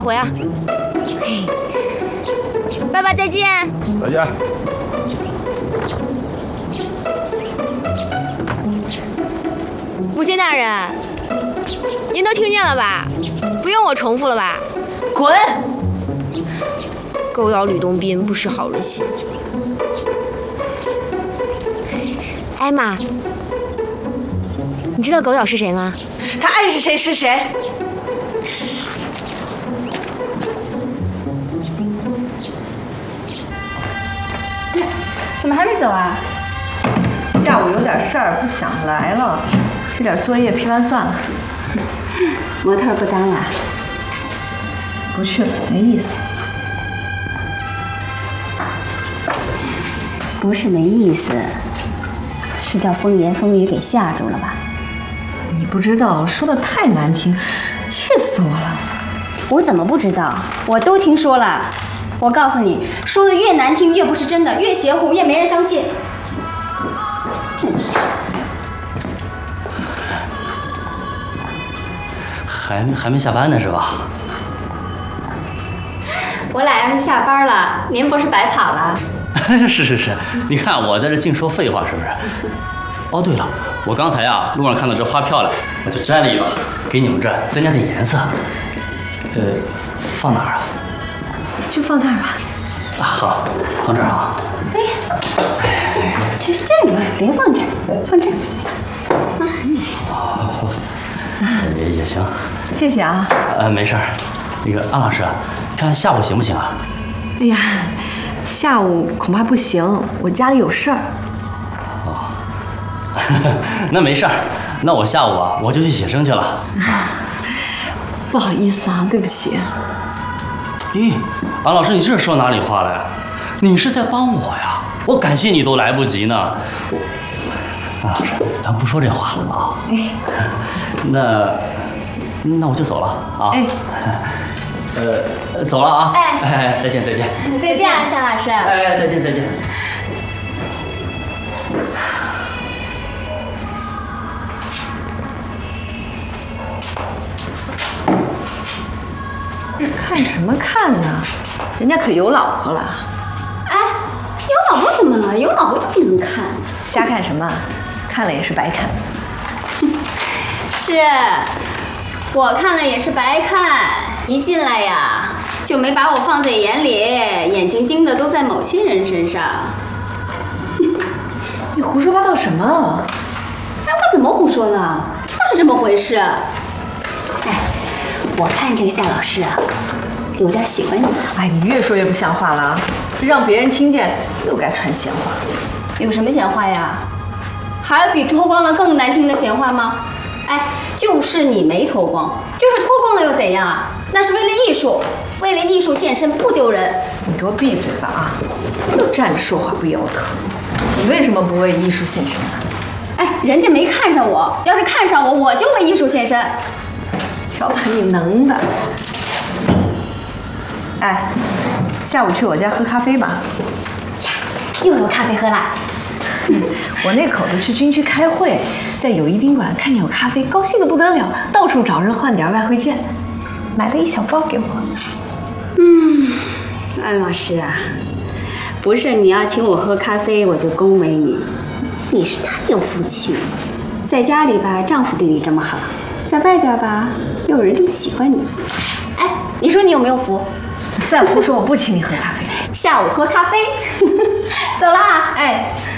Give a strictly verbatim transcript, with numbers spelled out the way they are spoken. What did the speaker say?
回啊！爸爸再见。 再见。 母亲大人，您都听见了吧？不用我重复了吧？ 滚！ 狗咬吕洞宾，不识好人心。哎妈，你知道狗咬是谁吗？ 他爱是谁是谁。 怎么还没走啊？ 下午有点事儿，不想来了，这点作业批完算了。 模特不当了？ 不去了，没意思。 不是没意思，是叫风言风语给吓住了吧？ 你不知道，说的太难听，气死我了。 我怎么不知道？我都听说了。我告诉你，说的越难听越不是真的，越邪乎越没人相信。真是。 还还没下班呢是吧？ 我俩要是下班了，您不是白跑了？ 是是是，你看我在这净说废话是不是？哦对了，我刚才啊路上看到这花漂亮，我就摘了一把，给你们这增加点颜色。呃，放哪儿啊？ 就放那儿吧。 啊好，放这儿啊。 哎，这这这里别放这儿，放这儿。 啊，也也行。 谢谢啊。 呃，没事儿。那个安老师，看下午行不行啊？ 哎呀，下午恐怕不行，我家里有事儿。 哦，那没事儿，那我下午啊我就去写生去了。 不好意思啊，对不起。 咦，安老师，你这是说哪里话了呀？你是在帮我呀，我感谢你都来不及呢。我，安老师，咱不说这话了啊。哎，那那我就走了啊。哎，呃，走了啊。哎哎，再见再见。 再见啊，夏老师。 哎，再见再见。 看什么看呢？人家可有老婆了。 哎，有老婆怎么了？有老婆就不能看。 瞎看什么？看了也是白看。 是，我看了也是白看。一进来呀，就没把我放在眼里，眼睛盯的都在某些人身上。 你胡说八道什么？ 哎，我怎么胡说了？就是这么回事。哎，我看这个夏老师啊，有点喜欢你。 哎，你越说越不像话了，让别人听见又该传闲话。 有什么闲话呀？还有比脱光了更难听的闲话吗？哎，就是你没脱光，就是脱光了又怎样啊？那是为了艺术，为了艺术献身不丢人。 你给我闭嘴吧啊！又站着说话不腰疼。你为什么不为艺术献身呢？ 哎，人家没看上我，要是看上我，我就为艺术献身。 瞧把你能的！哎，下午去我家喝咖啡吧。 呀，又有咖啡喝啦！ 我那口子去军区开会，在友谊宾馆看见有咖啡，高兴的不得了，到处找人换点外汇券，买了一小包给我。 嗯，安老师啊，不是你要请我喝咖啡我就恭维你，你是太有福气了。在家里吧，丈夫对你这么好，在外边吧，又有人这么喜欢你。哎，你说你有没有福？ 再胡说，我不请你喝咖啡。 下午喝咖啡，走啦！ 哎。